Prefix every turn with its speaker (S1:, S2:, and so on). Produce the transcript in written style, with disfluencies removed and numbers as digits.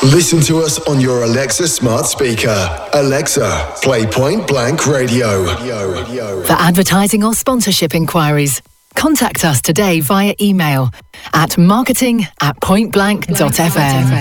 S1: Listen to us on your Alexa smart speaker. Alexa, play Point Blank Radio.
S2: For advertising or sponsorship inquiries, contact us today via email at marketing@pointblank.fm.